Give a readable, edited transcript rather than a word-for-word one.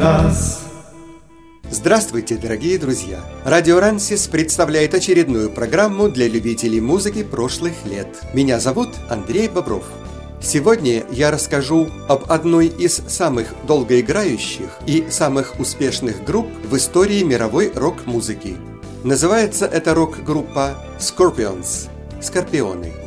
нас. Здравствуйте, дорогие друзья! Радио Рансис представляет очередную программу для любителей музыки прошлых лет. Меня зовут Андрей Бобров. Сегодня я расскажу об одной из самых долгоиграющих и самых успешных групп в истории мировой рок-музыки. Называется эта рок-группа Scorpions – «Скорпионы».